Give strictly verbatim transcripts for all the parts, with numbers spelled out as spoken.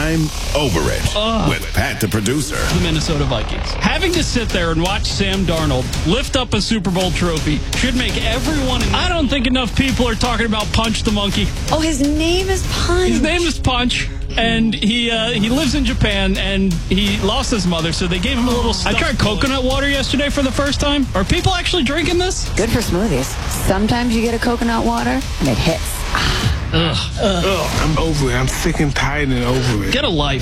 I'm over it Ugh. with Pat the producer. The Minnesota Vikings. Having to sit there and watch Sam Darnold lift up a Super Bowl trophy should make everyone... I don't think enough people are talking about Punch the Monkey. Oh, his name is Punch. His name is Punch. And he uh, he lives in Japan, and he lost his mother, so they gave him a little stuff. I tried coconut water yesterday for the first time. Are people actually drinking this? Good for smoothies. Sometimes you get a coconut water, and it hits. Ugh. Ugh, I'm over it. I'm sick and tired and over it. Get a life.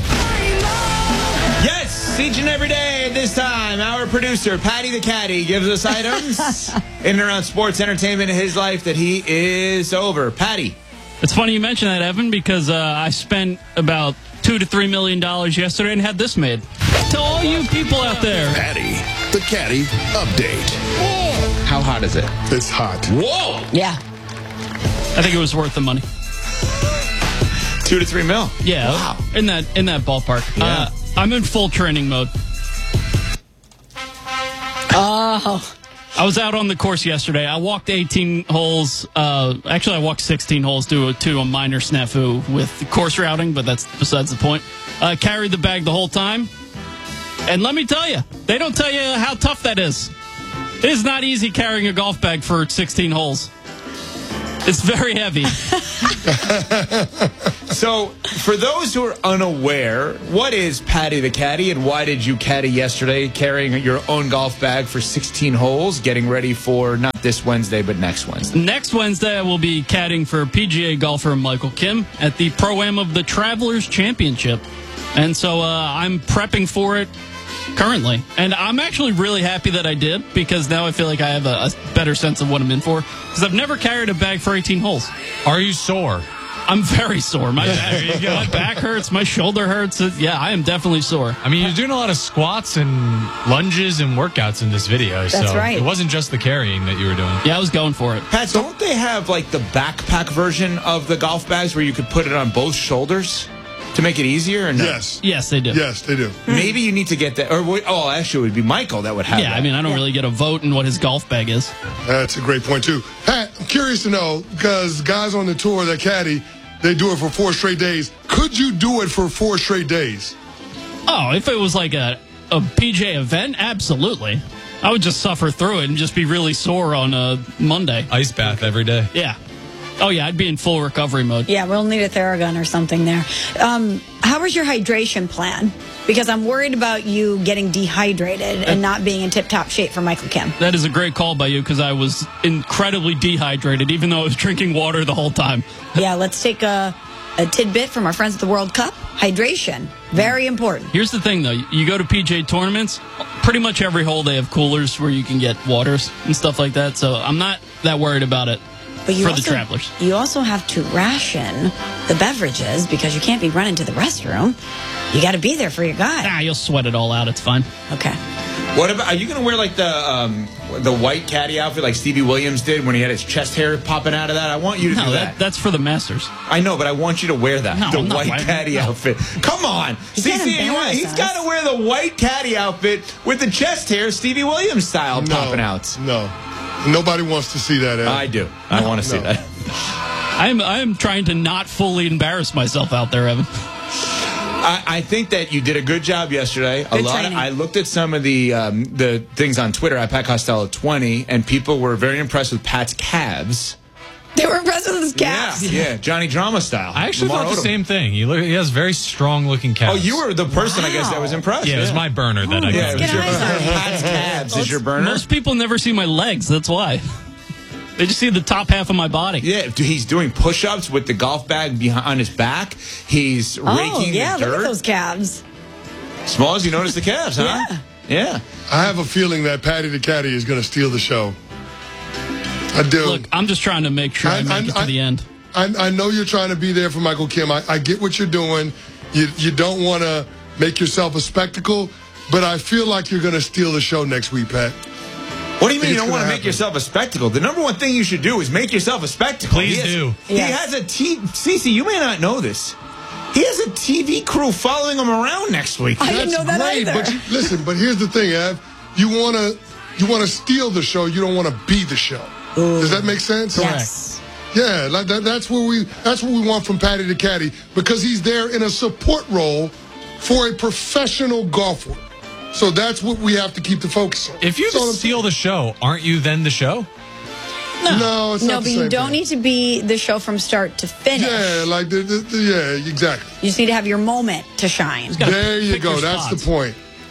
Yes, each and every day at this time, our producer, Patty the Caddy, gives us items in and around sports, entertainment, in his life that he is over. Patty. It's funny you mention that, Evan, because uh, I spent about two to three million dollars yesterday and had this made. To all you people out there, Patty the Caddy update. How hot is it? It's hot. Whoa! Yeah. I think it was worth the money. Two to three mil. Yeah, Wow. in that in that ballpark. Yeah. Uh, I'm in full training mode. Oh. I was out on the course yesterday. I walked eighteen holes. Uh, actually, I walked sixteen holes due to a minor snafu with course routing, but that's besides the point. Uh, carried the bag the whole time. And let me tell you, they don't tell you how tough that is. It is not easy carrying a golf bag for sixteen holes. It's very heavy. So, for those who are unaware, what is Patty the Caddy, and why did you caddy yesterday carrying your own golf bag for sixteen holes, getting ready for not this Wednesday, but next Wednesday? Next Wednesday, I will be caddying for P G A golfer Michael Kim at the Pro-Am of the Travelers Championship. And so uh, I'm prepping for it currently. And I'm actually really happy that I did, because now I feel like I have a, a better sense of what I'm in for. Because I've never carried a bag for eighteen holes. Are you sore? I'm very sore. My back, my back hurts. My shoulder hurts. Yeah, I am definitely sore. I mean, you're doing a lot of squats and lunges and workouts in this video. That's so right. It wasn't just the carrying that you were doing. Yeah, I was going for it. Pat, don't they have like the backpack version of the golf bags where you could put it on both shoulders to make it easier? Or no? Yes. Yes, they do. Yes, they do. Maybe you need to get that. Or oh, actually, it would be Michael that would have. Yeah, that. I mean, I don't really get a vote in what his golf bag is. That's a great point, too. Pat, I'm curious to know, because guys on the tour that caddy, they do it for four straight days. Could you do it for four straight days? Oh, if it was like a, a P J event, absolutely. I would just suffer through it and just be really sore on a Monday. Ice bath every day. Yeah. Oh, yeah, I'd be in full recovery mode. Yeah, we'll need a Theragun or something there. Um, how was your hydration plan? Because I'm worried about you getting dehydrated and not being in tip-top shape for Michael Kim. That is a great call by you, because I was incredibly dehydrated, even though I was drinking water the whole time. Yeah, let's take a, a tidbit from our friends at the World Cup. Hydration, very important. Here's the thing, though. You go to P G A tournaments, pretty much every hole they have coolers where you can get waters and stuff like that, so I'm not that worried about it. But you for also, the travelers. You also have to ration the beverages, because you can't be running to the restroom. You got to be there for your guy. Ah, you'll sweat it all out. It's fine. Okay. What about? Are you going to wear like the um, the white caddy outfit like Stevie Williams did when he had his chest hair popping out of that? I want you to No, do that, that. that's for the Masters. I know, but I want you to wear that. No, the I'm not white wearing- caddy no. outfit. Come on. He See, can't see, you want, embarrass he's us. got to wear the white caddy outfit with the chest hair, Stevie Williams style, No, popping out. No. Nobody wants to see that, Ed. I do. I want to see No. that. I'm I'm trying to not fully embarrass myself out there, Evan. I, I think that you did a good job yesterday. a Good lot. Of, training. I looked at some of the um, the things on Twitter at Pat Costello twenty, and people were very impressed with Pat's calves. They were impressed with his calves. Yeah, yeah, Johnny Drama style. I actually Lamar thought the Odom. same thing. He, look, he has very strong looking calves. Oh, you were the person, I guess, that was impressed. Yeah, it was my burner that I Yeah, got. it was Get your eyes on burner. it. Pat's calves is your burner. Most people never see my legs. That's why. They just see the top half of my body. Yeah, dude, he's doing push-ups with the golf bag behind on his back. He's Oh, raking yeah, the look dirt. at those calves. Small as you notice the calves, huh? Yeah. Yeah. I have a feeling that Patty the caddy is going to steal the show. I do. Look, I'm just trying to make sure I, I- make I- it to I- the end. I, I know you're trying to be there for Michael Kim. I, I get what you're doing. You, you don't want to make yourself a spectacle, but I feel like you're going to steal the show next week, Pat. What do you mean you It's don't want to gonna make happen. yourself a spectacle? The number one thing you should do is make yourself a spectacle. Please He has- do. He Yes. has a T. Cece, you may not know this. He has a T V crew following him around next week. I didn't know that great, either. but you, listen, but here's the thing, Ev. You want to you want to steal the show. You don't want to be the show. Does that make sense? Yes. Yeah, like that, that's what we that's what we want from Patty the Caddy, because he's there in a support role for a professional golfer. So that's what we have to keep the focus on. If you That's all I'm steal the show, aren't you then the show? saying. No, it's No, not but the you same don't thing. need to be the show from start to finish. Yeah, like the, the, the, yeah, exactly. You just need to have your moment to shine. gotta There you pick go. your That's the spots. point.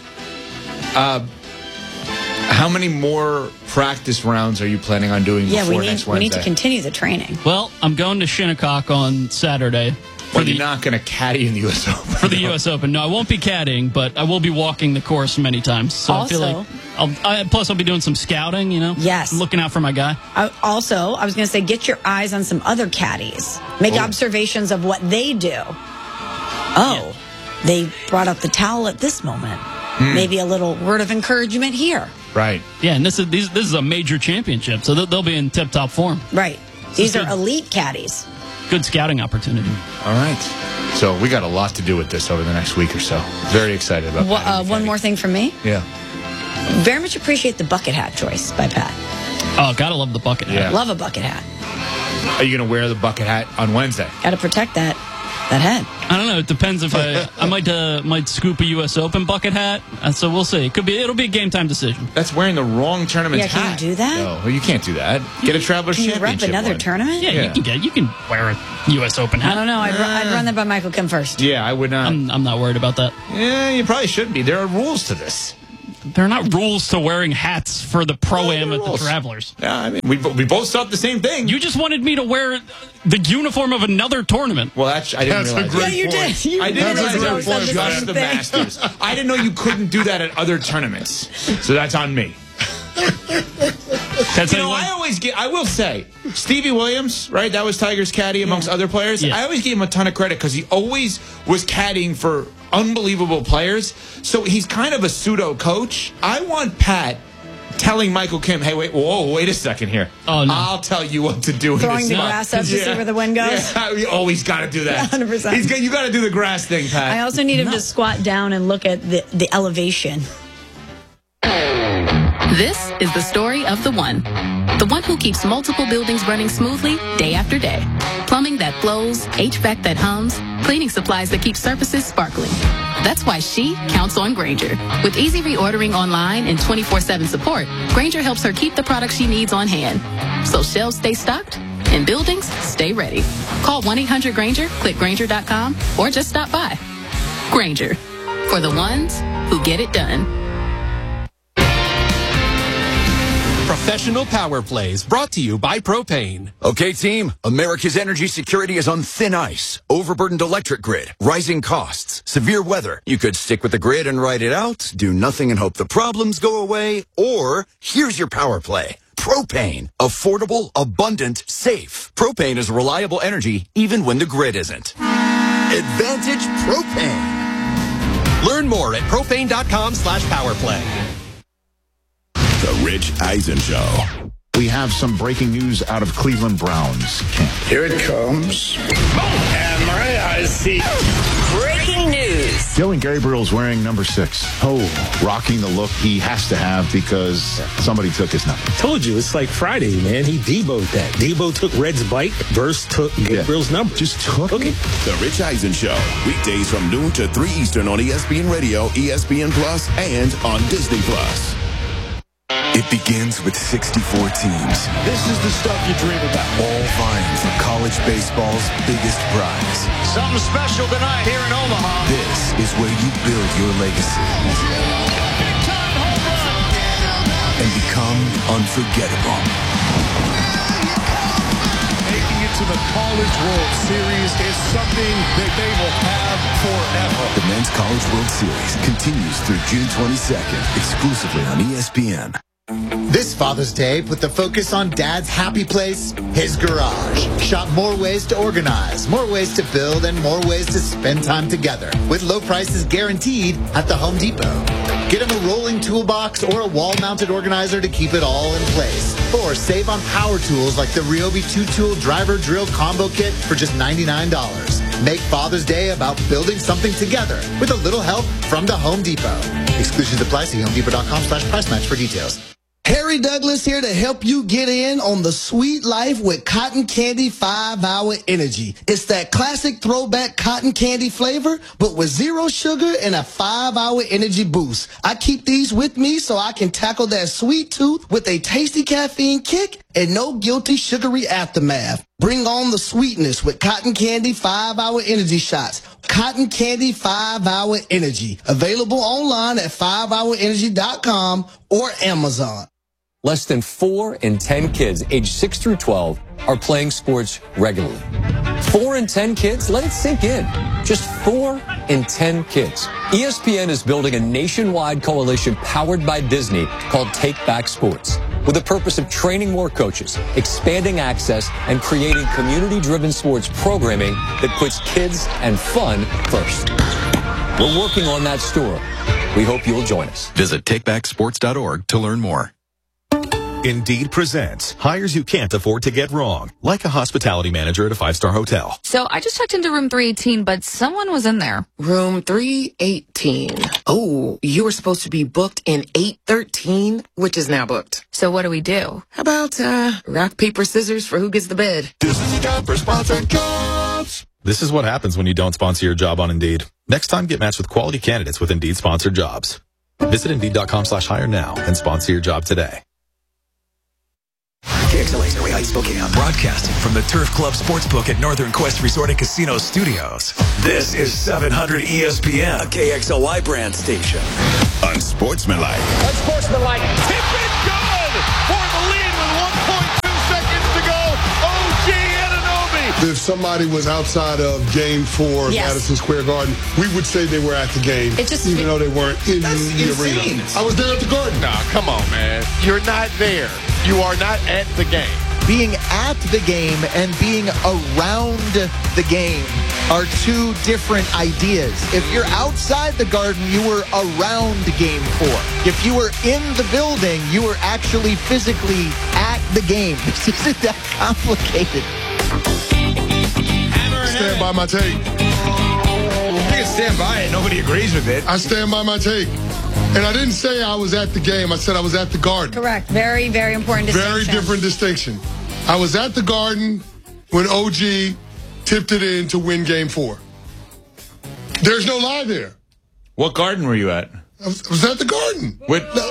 How many more practice rounds are you planning on doing Yeah, before we need next we Wednesday? need to continue the training. Well, I'm going to Shinnecock on Saturday for Well, the you're not going to caddy in the U S Open. for the U S Open. No, I won't be caddying, but I will be walking the course many times. So I feel Also- like I'll, I, plus I'll be doing some scouting. You know, Yes. looking out for my guy. I, also, I was going to say, get your eyes on some other caddies. Make observations of what they do. Oh, they brought up the towel at this moment. Maybe a little word of encouragement here. Right. Yeah, and this is these, this is a major championship, so they'll, they'll be in tip top form. Right. These is are good. elite caddies. Good scouting opportunity. All right. So we got a lot to do with this over the next week or so. Very excited about Wha- Patty uh, the one Caddy. more thing from me. Yeah. Very much appreciate the bucket hat choice by Pat. Oh, gotta love the bucket hat. Yeah. Love a bucket hat. Are you going to wear the bucket hat on Wednesday? Got to protect that that head. I don't know. It depends if I I might uh, might scoop a U S Open bucket hat. Uh, so we'll see. It could be it'll be a game time decision. That's wearing the wrong tournament's Yeah, can you hat. do that? No, well, you can't do that. Get a Travelers Can you rep Championship another one. tournament? Yeah, Yeah. you can get you can wear a U S Open hat. I don't know. I'd, ru- I'd run that by Michael Kim first. Yeah, I would not. I'm, I'm not worried about that. yeah, you probably shouldn't be. There are rules to this. There are not rules to wearing hats for the pro am there are at the rules. Travelers. Yeah, I mean, we, we both thought the same thing. You just wanted me to wear the uniform of another tournament. well, that's, I didn't That's a realize. great Yeah, you point. did. You I didn't That's a realize great it was point, just Pat. the Masters. I didn't know you couldn't do that at other tournaments. So that's on me. That's You know, I always get, I will say, Stevie Williams, right? That was Tiger's caddy amongst other players. Yeah. I always gave him a ton of credit because he always was caddying for unbelievable players. So he's kind of a pseudo coach. I want Pat telling Michael Kim, hey, wait, whoa, wait a second here. Oh, no. I'll tell you what to do. in Throwing this the spot." grass up to see where the wind goes? Yeah, you always got to do that. one hundred percent. He's got, you got to do the grass thing, Pat. I also need him to squat down and look at the, the elevation. This is the story of the one. The one who keeps multiple buildings running smoothly day after day. Plumbing that flows, H V A C that hums, cleaning supplies that keep surfaces sparkling. That's why she counts on Grainger. With easy reordering online and twenty-four seven support, Grainger helps her keep the products she needs on hand. So shelves stay stocked and buildings stay ready. Call one eight hundred Grainger, click Grainger dot com, or just stop by. Grainger, for the ones who get it done. Professional Power Plays brought to you by Propane. Okay, team, America's energy security is on thin ice. Overburdened electric grid, rising costs, severe weather. You could stick with the grid and ride it out, do nothing and hope the problems go away, or here's your power play. Propane. Affordable, abundant, safe. Propane is reliable energy even when the grid isn't. Advantage Propane. Learn more at propane.com slash powerplay. The Rich Eisen Show. We have some breaking news out of Cleveland Browns camp. Here it comes. And my eyes see. Breaking news. Dylan Gabriel's wearing number six. Oh, rocking the look he has to have because somebody took his number. Told you, it's like Friday, man. He Debo'd that. Debo took Red's bike. Verse took Gabriel's Yeah. number. Just took Okay. it. The Rich Eisen Show. Weekdays from noon to three Eastern on E S P N Radio, E S P N Plus, and on Disney Plus. It begins with sixty-four teams. This is the stuff you dream about. All vying for college baseball's biggest prize. Something special tonight here in Omaha. This is where you build your legacy and become unforgettable. Making it to the College World Series is something that they will have forever. The Men's College World Series continues through June twenty-second, exclusively on E S P N. This Father's Day, put the focus on Dad's happy place, his garage. Shop more ways to organize, more ways to build, and more ways to spend time together. With low prices guaranteed at the Home Depot. Get him a rolling toolbox or a wall-mounted organizer to keep it all in place. Or save on power tools like the Ryobi two-tool driver drill combo kit for just ninety-nine dollars. Make Father's Day about building something together with a little help from the Home Depot. Exclusions apply. See homedepot.com slash price match for details. Harry Douglas here to help you get in on the sweet life with Cotton Candy five hour Energy. It's that classic throwback cotton candy flavor, but with zero sugar and a five hour energy boost. I keep these with me so I can tackle that sweet tooth with a tasty caffeine kick and no guilty sugary aftermath. Bring on the sweetness with Cotton Candy five hour Energy shots. Cotton Candy five hour Energy. Available online at five hour energy dot com or Amazon. Less than four in ten kids aged six through twelve are playing sports regularly. Four in ten kids? Let it sink in. Just four in ten kids. E S P N is building a nationwide coalition powered by Disney called Take Back Sports, with the purpose of training more coaches, expanding access, and creating community-driven sports programming that puts kids and fun first. We're working on that story. We hope you'll join us. Visit take back sports dot org to learn more. Indeed presents hires you can't afford to get wrong, like a hospitality manager at a five-star hotel. So I just checked into room three eighteen, but someone was in there. Room three eighteen. Oh, you were supposed to be booked in eight thirteen, which is now booked. So what do we do? How about uh, rock, paper, scissors for who gets the bed? This is time for sponsored jobs. This is what happens when you don't sponsor your job on Indeed. Next time, get matched with quality candidates with Indeed sponsored jobs. Visit Indeed dot com slash hire now and sponsor your job today. K X L A Story Heights, Spokane. Broadcasting from the Turf Club Sportsbook at Northern Quest Resort and Casino Studios. This is seven hundred E S P N, a K X L Y brand station. Unsportsmanlike. Unsportsmanlike. Tip it good for the lead with one point two seconds to go. O G Anunoby. If somebody was outside of Game Four of Yes. Madison Square Garden, we would say they were at the game, It just- even though they weren't in That's the insane. arena. I was there at the Garden. Nah, come on, man. You're not there. You are not at the game. Being at the game and being around the game are two different ideas. If you're outside the Garden, you were around Game Four. If you were in the building, you were actually physically at the game. This isn't that complicated. Stand by my take. You can stand by it. Nobody agrees with it. I stand by my take. And I didn't say I was at the game. I said I was at the Garden. Correct. Very, very important distinction. Very different distinction. I was at the Garden when O G tipped it in to win Game Four. There's no lie there. What garden were you at? I was, I was at the Garden. What? The,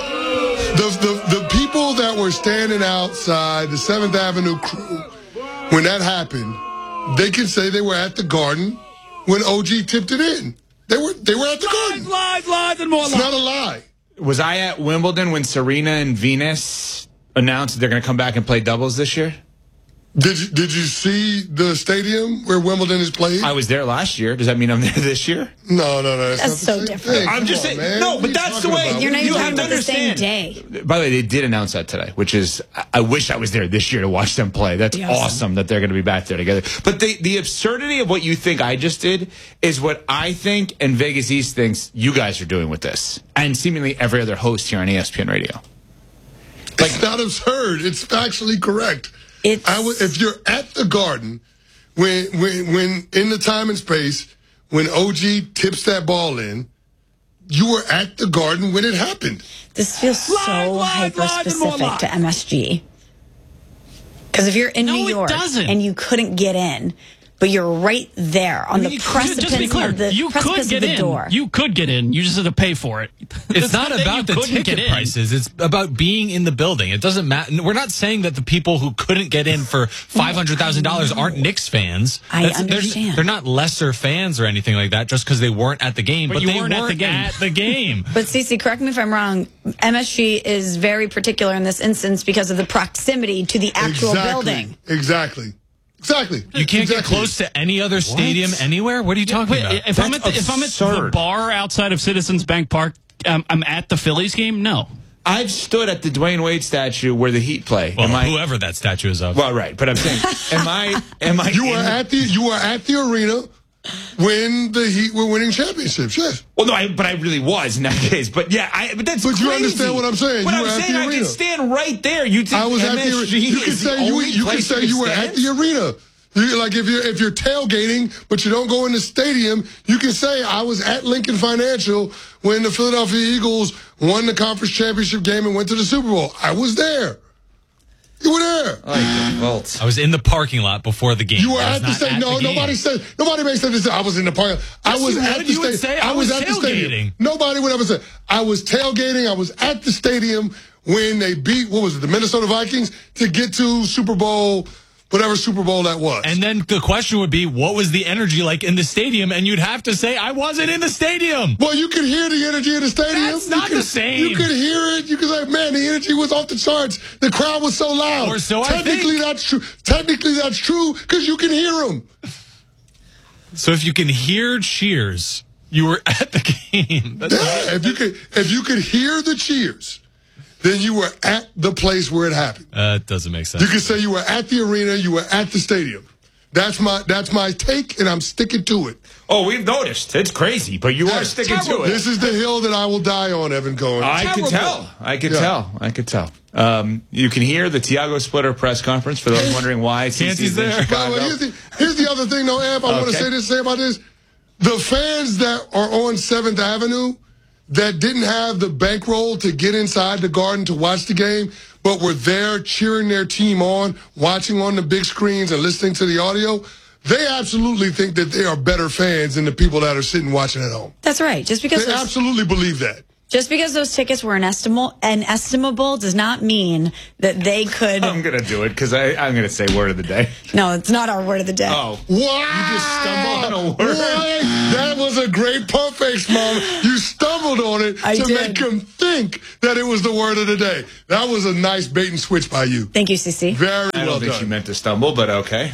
the, the people that were standing outside the seventh Avenue crew, when that happened, they can say they were at the Garden when O G tipped it in. They were they were at the lies, Garden. Lies, lies, and more It's lies. not a lie. Was I at Wimbledon when Serena and Venus announced they're going to come back and play doubles this year? Did you, did you see the stadium where Wimbledon is played? I was there last year. Does that mean I'm there this year? No, no, no. That's, That's not so the same different. thing. I'm Come just on, saying. man. No, What are but you that's the talking way. about? You're not you even have talking to about the same understand. day. By the way, they did announce that today, which is I- I wish I was there this year to watch them play. That's Be awesome. awesome. that they're going to be back there together. But the the absurdity of what you think I just did is what I think and Vegas East thinks you guys are doing with this, and seemingly every other host here on E S P N Radio. It's not absurd. It's factually correct. It's I would, if you're at the Garden, when when when in the time and space, when O G tips that ball in, you were at the Garden when it happened. This feels so Live, live, hyper live, and more specific live. to M S G. Because if you're in No, New it York doesn't. and you couldn't get in, but you're right there on I mean, the you- precipice just to be clear, of the you precipice could get of the in. door. You could get in. You just had to pay for it. It's not that you about the couldn't get ticket in. prices. It's about being in the building. It doesn't matter. We're not saying that the people who couldn't get in for five hundred thousand dollars aren't Knicks fans. I That's- understand. They're, they're not lesser fans or anything like that just because they weren't at the game. But But, you they weren't at the game. at the game. But Cece, correct me if I'm wrong. M S G is very particular in this instance because of the proximity to the actual exactly. building. Exactly. Exactly. You can't exactly. get close to any other stadium anywhere? What are you talking Wait, about? if I'm at the, if I'm at the bar outside of Citizens Bank Park, um, I'm at the Phillies game. No, I've stood at the Dwayne Wade statue where the Heat play. Well, am I, whoever that statue is of. well, right, but I'm saying, am I? Am I? You were in- at the you were at the arena when the Heat were winning championships. Yes. Well, no, I, but I really was in that case. But yeah, I, but that's But you crazy. understand what I'm saying. What You I'm were at saying, the I arena. can stand right there. You think I was M S G at the arena. You can is the say you only you can place say can you were stand? at the arena. You, like if you're if you're tailgating, but you don't go in the stadium, you can say I was at Lincoln Financial when the Philadelphia Eagles won the conference championship game and went to the Super Bowl. I was there. You were there. I was in the parking lot before the game. You were I was at the not stadium. No, the nobody game. said. Nobody may say this. I was in the parking lot. I Yes, was you at would. the You would stadium. say, I was at the stadium. tailgating. Nobody would ever say I was tailgating. I was at the stadium when they beat what was it, the Minnesota Vikings, to get to Super Bowl. Whatever Super Bowl that was. And then the question would be, what was the energy like in the stadium? And you'd have to say, I wasn't in the stadium. Well, you could hear the energy in the stadium. That's not you could, the same. You could hear it. You could say, man, the energy was off the charts. The crowd was so loud. Or so I Technically, think. that's true. Technically, that's true because you can hear them. So if you can hear cheers, you were at the game. That's Yeah, if you could, if you could hear the cheers, then you were at the place where it happened. Uh, it doesn't make sense. You could say you were at the arena, you were at the stadium. That's my that's my take, and I'm sticking to it. Oh, we've noticed. It's crazy, but you are That's sticking terrible. to it. This is the hill that I will die on, Evan Cohen. I can tell. I can Yeah. tell. I can tell. Um, you can hear the Tiago Splitter press conference for those wondering why Cece's there. there. By the way, here's the, here's the other thing, though, Ev. I want to Okay. say this, say about this. The fans that are on seventh Avenue that didn't have the bankroll to get inside the Garden to watch the game, but were there cheering their team on, watching on the big screens and listening to the audio, they absolutely think that they are better fans than the people that are sitting watching at home. That's right. Just because They those, absolutely believe that. just because those tickets were inestimable, inestimable does not mean that they could. I'm going to do it because I'm going to say word of the day. No, it's not our word of the day. Oh. Wow! You just stumbled on a word. What? That was a great pump fakes, Mom. You stumbled on it I to did. make him think that it was the word of the day. That was a nice bait and switch by you. Thank you, Cece. Very I don't well think done. she meant to stumble, but okay.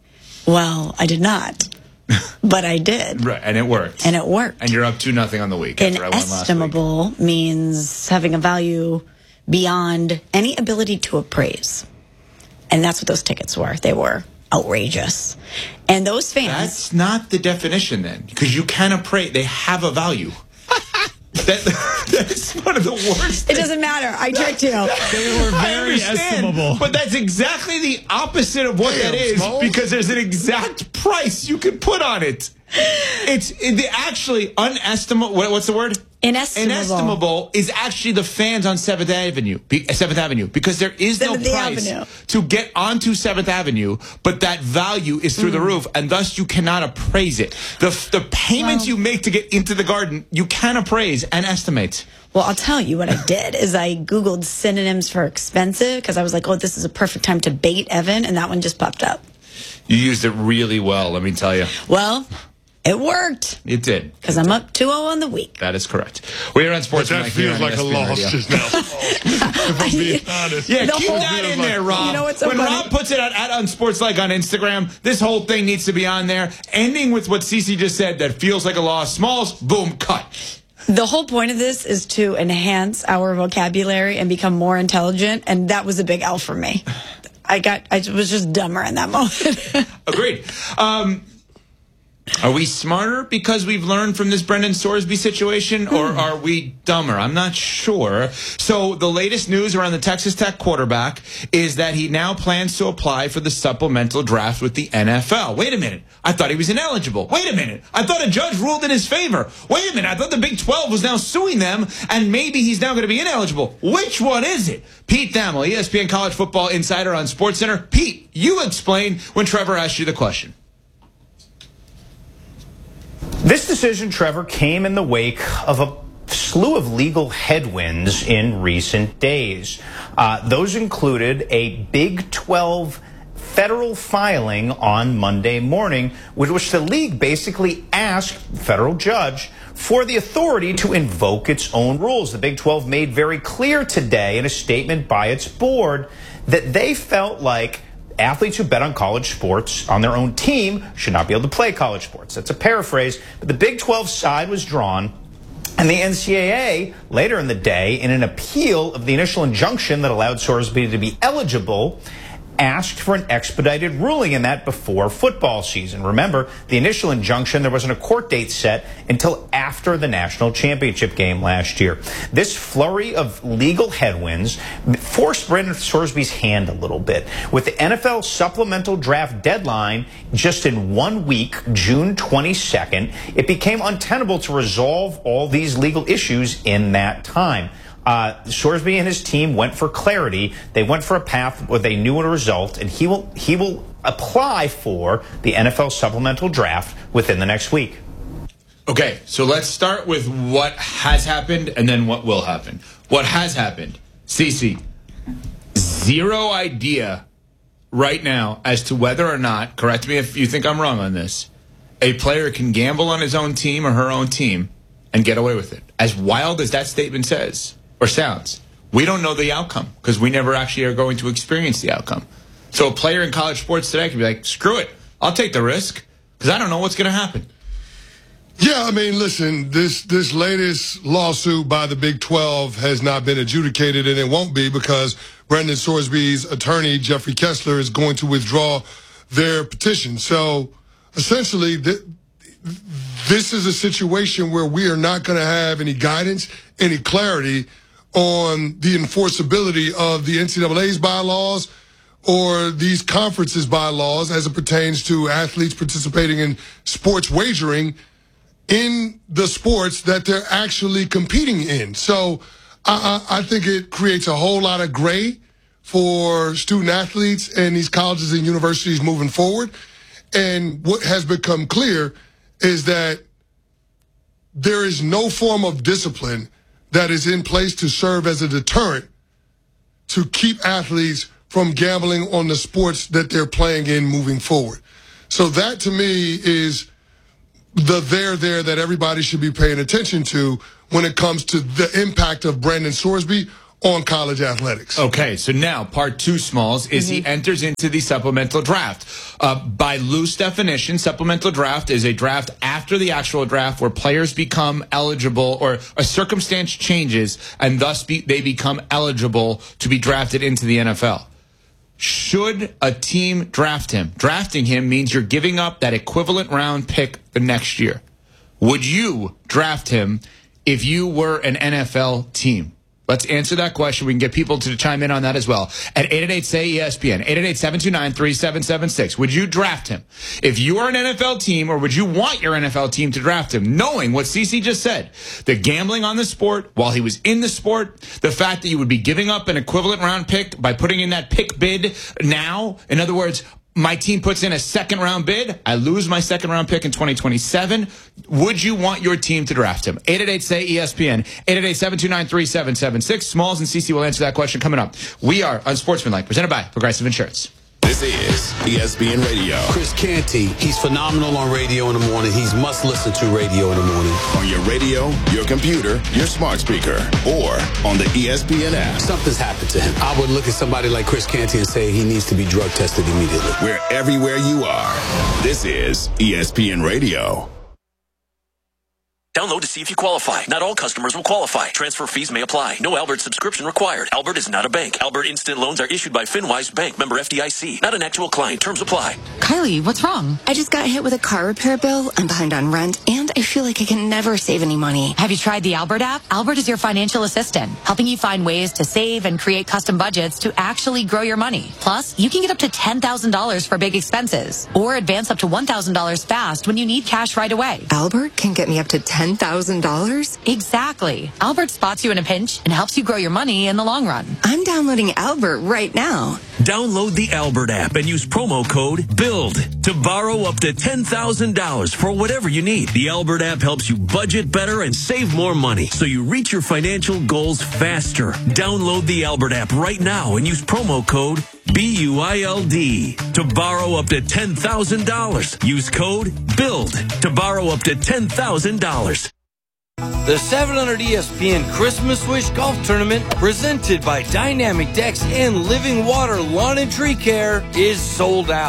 Well, I did not, but I did, Right, and it worked. and it worked. And you're up two nothing on the week after I won last week. Inestimable means having a value beyond any ability to appraise. And that's what those tickets were. They were outrageous. And those fans. That's not the definition then, because you can appraise. They have a value. that, that's one of the worst. It doesn't matter. I tricked you. They were I very understand, estimable. but that's exactly the opposite of what Damn, that is, Smalls. because there's an exact price you can put on it. It's it, actually unestimable. What, what's the word? Inestimable. Inestimable is actually the fans on seventh Avenue, be, seventh Avenue, because there is no seventh price Avenue. to get onto seventh Avenue, but that value is through Mm. the roof, and thus you cannot appraise it. The the payments Well- you make to get into the Garden, you can appraise and estimate. Well, I'll tell you what I did is I Googled synonyms for expensive because I was like, oh, this is a perfect time to bait Evan. And that one just popped up. You used it really well, let me tell you. Well, it worked It did. because I'm up two oh on the week. That is correct. We're on Sports. That feels like a loss just now. If I'm being honest. Yeah, The keep whole- that in there, Rob. You know what's so when funny? Rob puts it out at Unsportslike on Instagram, this whole thing needs to be on there. Ending with what Cece just said, that feels like a loss. Smalls, boom, cut. The whole point of this is to enhance our vocabulary and become more intelligent. And that was a big L for me. I got, I was just dumber in that moment. Agreed. Um, are we smarter because we've learned from this Brendan Sorsby situation, or are we dumber? I'm not sure. So the latest news around the Texas Tech quarterback is that he now plans to apply for the supplemental draft with the N F L. Wait a minute. I thought he was ineligible. Wait a minute. I thought a judge ruled in his favor. Wait a minute. I thought the Big twelve was now suing them, and maybe he's now going to be ineligible. Which one is it? Pete Thamel, E S P N College Football Insider on SportsCenter. Pete, you explain when Trevor asked you the question. This decision, Trevor, came in the wake of a slew of legal headwinds in recent days. Uh, those included a Big twelve federal filing on Monday morning, with which the league basically asked the federal judge for the authority to invoke its own rules. The Big twelve made very clear today in a statement by its board that they felt like athletes who bet on college sports on their own team should not be able to play college sports. That's a paraphrase, but the Big twelve side was drawn, and the N C double A later in the day, in an appeal of the initial injunction that allowed Sorsby to be eligible, asked for an expedited ruling in that before football season. Remember, the initial injunction, there wasn't a court date set until after the national championship game last year. This flurry of legal headwinds forced Brendan Sorsby's hand a little bit. With the N F L supplemental draft deadline just in one week, June twenty-second, it became untenable to resolve all these legal issues in that time. Uh, Sorsby and his team went for clarity. They went for a path where they knew a result, and he will he will apply for the N F L supplemental draft within the next week. Okay, so let's start with what has happened and then what will happen. What has happened, Cece, zero idea right now as to whether or not, correct me if you think I'm wrong on this, a player can gamble on his own team or her own team and get away with it. As wild as that statement says or sounds, we don't know the outcome because we never actually are going to experience the outcome. So a player in college sports today can be like, screw it, I'll take the risk because I don't know what's going to happen. Yeah, I mean, listen, this this latest lawsuit by the Big twelve has not been adjudicated, and it won't be because Brendan Sorsby's attorney, Jeffrey Kessler, is going to withdraw their petition. So essentially, th- this is a situation where we are not going to have any guidance, any clarity on the enforceability of the N C double A's bylaws or these conferences' bylaws as it pertains to athletes participating in sports wagering in the sports that they're actually competing in. So I, I, I think it creates a whole lot of gray for student athletes and these colleges and universities moving forward. And what has become clear is that there is no form of discipline that is in place to serve as a deterrent to keep athletes from gambling on the sports that they're playing in moving forward. So that to me is the there there that everybody should be paying attention to when it comes to the impact of Brendan Sorsby on college athletics. Okay, so now part two, Smalls, is mm-hmm. he enters into the supplemental draft. Uh, by loose definition, supplemental draft is a draft after the actual draft where players become eligible or a circumstance changes and thus be, they become eligible to be drafted into the N F L. Should a team draft him? Drafting him means you're giving up that equivalent round pick the next year. Would you draft him if you were an N F L team? Let's answer that question. We can get people to chime in on that as well. At eight eight eight, S A Y, E S P N, eight eight eight, seven two nine, three seven seven six. Would you draft him? If you are an N F L team, or would you want your N F L team to draft him, knowing what Cece just said, the gambling on the sport while he was in the sport, the fact that you would be giving up an equivalent round pick by putting in that pick bid now, in other words, my team puts in a second round bid, I lose my second round pick in twenty twenty-seven. Would you want your team to draft him? eight eight eight, S A Y, E S P N, eight eight eight, seven two nine, three seven seven six. Smalls and Cece will answer that question coming up. We are Unsportsmanlike, presented by Progressive Insurance. This is E S P N Radio. Chris Canty, he's phenomenal on radio in the morning. He's must listen to radio in the morning. On your radio, your computer, your smart speaker, or on the E S P N app. Something's happened to him. I would look at somebody like Chris Canty and say he needs to be drug tested immediately. We're everywhere you are. This is E S P N Radio. Download to see if you qualify. Not all customers will qualify. Transfer fees may apply. No Albert subscription required. Albert is not a bank. Albert Instant Loans are issued by FinWise Bank, member F D I C. Not an actual client. Terms apply. Kylie, what's wrong? I just got hit with a car repair bill. I'm behind on rent, and I feel like I can never save any money. Have you tried the Albert app? Albert is your financial assistant, helping you find ways to save and create custom budgets to actually grow your money. Plus, you can get up to ten thousand dollars for big expenses, or advance up to one thousand dollars fast when you need cash right away. Albert can get me up to ten thousand dollars? Exactly. Albert spots you in a pinch and helps you grow your money in the long run. I'm downloading Albert right now. Download the Albert app and use promo code BUILD to borrow up to ten thousand dollars for whatever you need. The Albert app helps you budget better and save more money so you reach your financial goals faster. Download the Albert app right now and use promo code B U I L D to borrow up to ten thousand dollars. Use code BUILD to borrow up to ten thousand dollars. The seven hundred E S P N Christmas Wish Golf Tournament, presented by Dynamic Decks and Living Water Lawn and Tree Care, is sold out.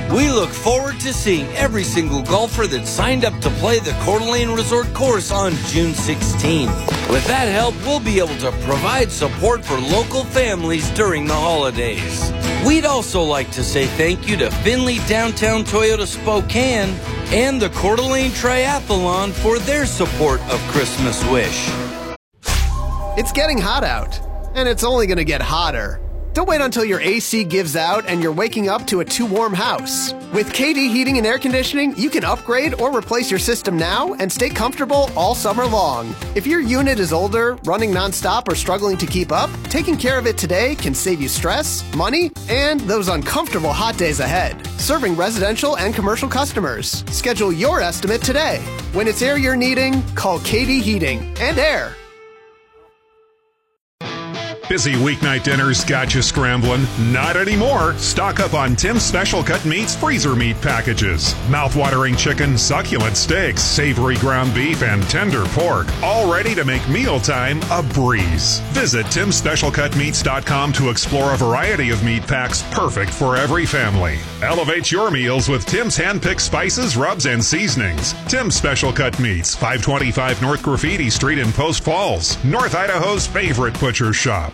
We look forward to seeing every single golfer that signed up to play the Coeur d'Alene Resort course on June sixteenth. With that help, we'll be able to provide support for local families during the holidays. We'd also like to say thank you to Findlay Downtown Toyota Spokane and the Coeur d'Alene Triathlon for their support of Christmas Wish. It's getting hot out, and it's only going to get hotter. Don't wait until your A C gives out and you're waking up to a too warm house. With K D Heating and Air Conditioning, you can upgrade or replace your system now and stay comfortable all summer long. If your unit is older, running nonstop, or struggling to keep up, taking care of it today can save you stress, money, and those uncomfortable hot days ahead. Serving residential and commercial customers. Schedule your estimate today. When it's air you're needing, call K D Heating and Air. Busy weeknight dinners got you scrambling? Not anymore. Stock up on Tim's Special Cut Meats freezer meat packages. Mouth-watering chicken, succulent steaks, savory ground beef, and tender pork. All ready to make mealtime a breeze. Visit tims special cut meats dot com to explore a variety of meat packs perfect for every family. Elevate your meals with Tim's hand-picked spices, rubs, and seasonings. Tim's Special Cut Meats, five twenty-five North Graffiti Street in Post Falls, North Idaho's favorite butcher shop.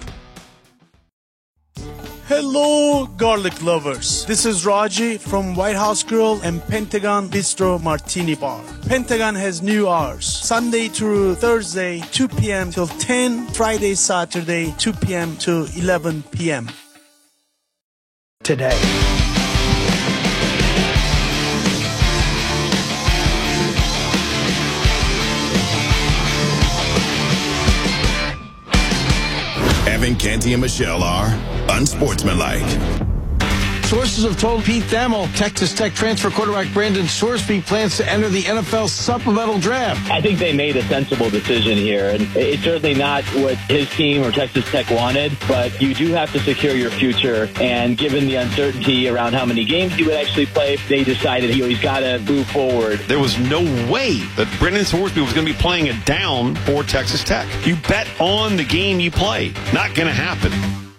Hello, garlic lovers. This is Raji from White House Grill and Pentagon Bistro Martini Bar. Pentagon has new hours. Sunday through Thursday, two p.m. till ten. Friday, Saturday, two p.m. to eleven p.m. Today. Evan, Canty, and Michelle are unsportsmanlike. Sources have told Pete Thamel Texas Tech transfer quarterback Brandon Sorsby plans to enter the N F L supplemental draft. I think they made a sensible decision here, and it's certainly not what his team or Texas Tech wanted, but you do have to secure your future, and given the uncertainty around how many games he would actually play, they decided you know, he's got to move forward. There was no way that Brandon Sorsby was going to be playing it down for Texas Tech. You bet on the game you play. Not going to happen.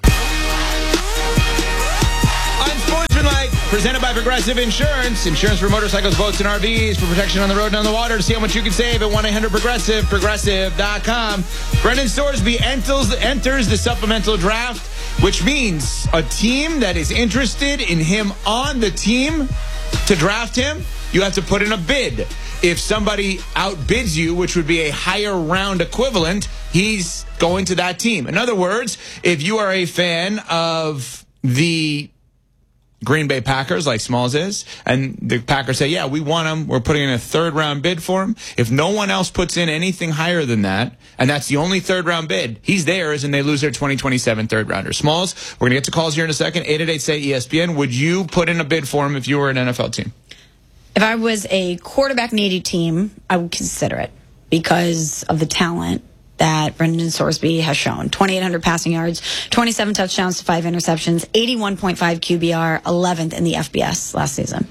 Unsportsmanlike, presented by Progressive Insurance. Insurance for motorcycles, boats, and R Vs for protection on the road and on the water. To see how much you can save at one eight hundred progressive, progressive dot com. Brendan Sorsby enters, enters the supplemental draft, which means a team that is interested in him on the team to draft him, you have to put in a bid. If somebody outbids you, which would be a higher round equivalent, he's going to that team. In other words, if you are a fan of the Green Bay Packers, like Smalls is, and the Packers say, yeah, we want him, we're putting in a third round bid for him. If no one else puts in anything higher than that, and that's the only third round bid, he's theirs, and they lose their twenty twenty-seven third rounder. Smalls, we're going to get to calls here in a second. eight eight eight, say E S P N. Would you put in a bid for him if you were an N F L team? If I was a quarterback needy team, I would consider it because of the talent that Brendan Sorsby has shown. twenty-eight hundred passing yards, twenty-seven touchdowns to five interceptions, eighty-one point five Q B R, eleventh in the F B S last season.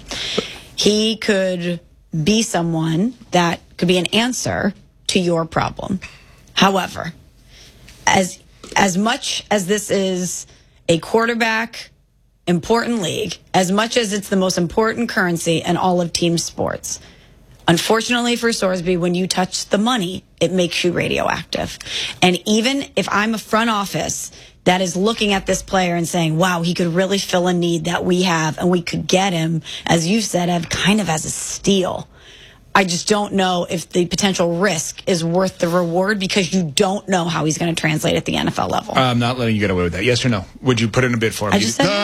He could be someone that could be an answer to your problem. However, as as much as this is a quarterback important league, as much as it's the most important currency in all of team sports, unfortunately for Sorsby, when you touch the money, it makes you radioactive. And even if I'm a front office that is looking at this player and saying, wow, he could really fill a need that we have, and we could get him, as you said, Ev, kind of as a steal, I just don't know if the potential risk is worth the reward because you don't know how he's going to translate at the N F L level. I'm not letting you get away with that. Yes or no? Would you put in a bid for him? I just said no.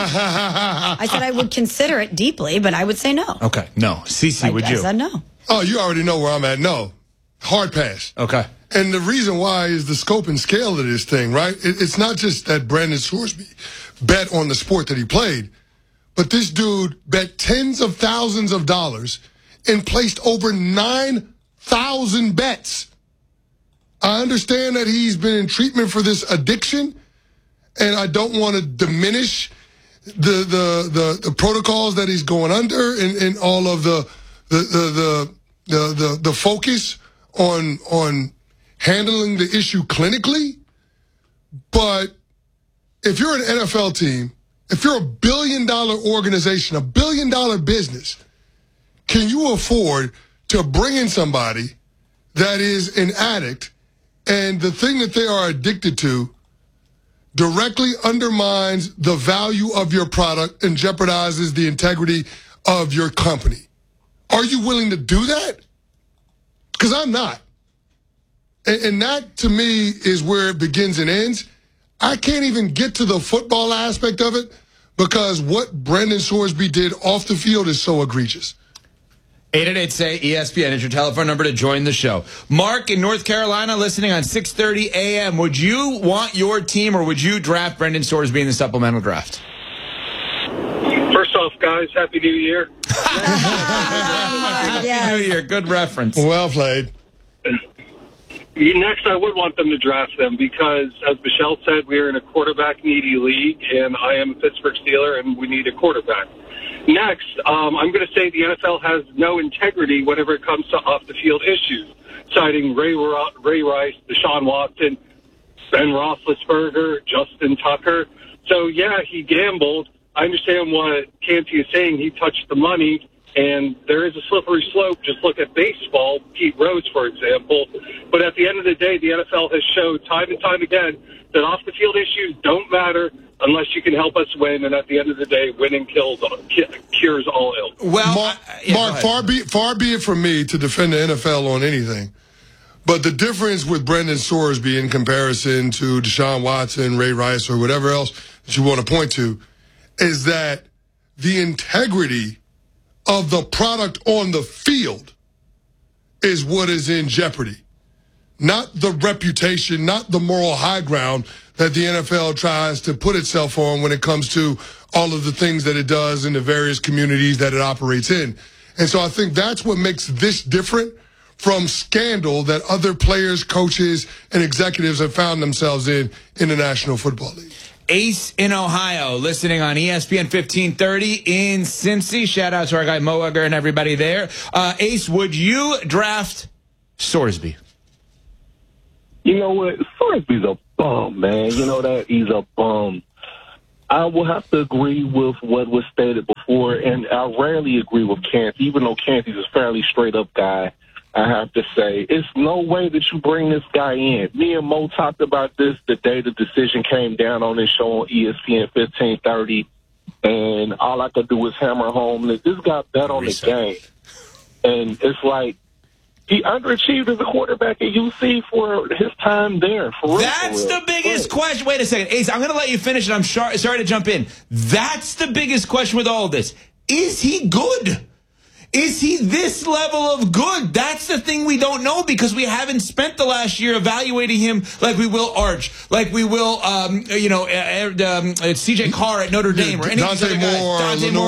I said I would consider it deeply, but I would say no. Okay, no. Cece, would I, you? I said no. Oh, you already know where I'm at. No. Hard pass. Okay. And the reason why is the scope and scale of this thing, right? It, it's not just that Brandon Sorsby bet on the sport that he played, but this dude bet tens of thousands of dollars and placed over nine thousand bets. I understand that he's been in treatment for this addiction, and I don't want to diminish the the the, the protocols that he's going under and, and all of the the the the the, the, the focus on on handling the issue clinically. But if you're an N F L team If you're a billion-dollar organization, a billion-dollar business, can you afford to bring in somebody that is an addict and the thing that they are addicted to directly undermines the value of your product and jeopardizes the integrity of your company? Are you willing to do that? Because I'm not. And, and that, to me, is where it begins and ends. I can't even get to the football aspect of it because what Brendan Sorsby did off the field is so egregious. eight eight eight, S A Y, E S P N is your telephone number to join the show. Mark in North Carolina listening on six thirty a m Would you want your team or would you draft Brendan Sorsby in the supplemental draft? First off, guys, Happy New Year. Happy New Year. Good reference. Well played. Next, I would want them to draft them because, as Michelle said, we are in a quarterback-needy league, and I am a Pittsburgh Steeler, and we need a quarterback. Next, um, I'm going to say the N F L has no integrity whenever it comes to off-the-field issues, citing Ray, Ray Rice, Deshaun Watson, Ben Roethlisberger, Justin Tucker. So, yeah, he gambled. I understand what Canty is saying. He touched the money. And there is a slippery slope. Just look at baseball, Pete Rose, for example. But at the end of the day, the N F L has showed time and time again that off-the-field issues don't matter unless you can help us win. And at the end of the day, winning kills, cures all ill. Well, Mark, uh, yeah, Mark far, be, far be it from me to defend the N F L on anything. But the difference with Brendan Sorsby in comparison to Deshaun Watson, Ray Rice, or whatever else that you want to point to is that the integrity of the product on the field is what is in jeopardy. Not the reputation, not the moral high ground that the N F L tries to put itself on when it comes to all of the things that it does in the various communities that it operates in. And so I think that's what makes this different from scandal that other players, coaches, and executives have found themselves in in the National Football League. Ace in Ohio, listening on E S P N fifteen thirty in Cincy. Shout out to our guy Mo Egger and everybody there. Uh, Ace, would you draft Sorsby? You know what? Sorsby's a bum, man. You know that? He's a bum. I will have to agree with what was stated before, and I rarely agree with Canty, even though Canty's a fairly straight-up guy. I have to say, it's no way that you bring this guy in. Me and Mo talked about this the day the decision came down on this show on E S P N fifteen thirty, and all I could do was hammer home that this guy bet on the game. And it's like, he underachieved as a quarterback at U C for his time there. For real, That's for real. the biggest question. Wait a second. Ace, I'm going to let you finish, and I'm sorry, sorry to jump in. That's the biggest question with all of this. Is he good? Is he this level of good? That's the thing we don't know because we haven't spent the last year evaluating him like we will Arch, like we will, um, you know, uh, um, C J Carr at Notre Dame, or any of these Dante other guys. Moore, Dante Lenore Moore.